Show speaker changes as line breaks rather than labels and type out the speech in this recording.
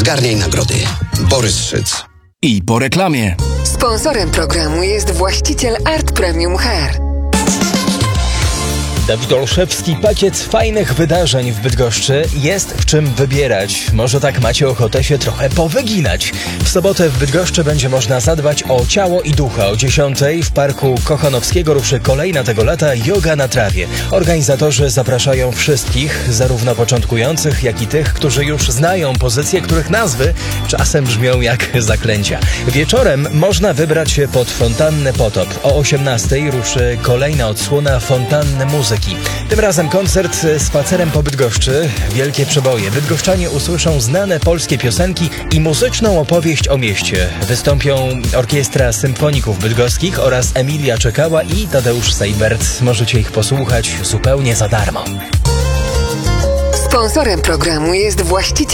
Zgarniaj nagrody. Borys Szyc.
I po reklamie.
Sponsorem programu jest właściciel Art Premium Hair.
Dawid Olszewski, pakiet fajnych wydarzeń w Bydgoszczy. Jest w czym wybierać. Może tak macie ochotę się trochę powyginać. W sobotę w Bydgoszczy będzie można zadbać o ciało i ducha. O 10:00 w Parku Kochanowskiego ruszy kolejna tego lata Yoga na trawie. Organizatorzy zapraszają wszystkich, zarówno początkujących, jak i tych, którzy już znają pozycje, których nazwy czasem brzmią jak zaklęcia. Wieczorem można wybrać się pod Fontannę Potop. O 18:00 ruszy kolejna odsłona Fontanny Muzyki. Tym razem koncert Spacerem po Bydgoszczy. Wielkie przeboje. Bydgoszczanie usłyszą znane polskie piosenki i muzyczną opowieść o mieście. Wystąpią Orkiestra Symfoników Bydgoskich oraz Emilia Czekała i Tadeusz Seibert. Możecie ich posłuchać zupełnie za darmo.
Sponsorem programu jest właściciel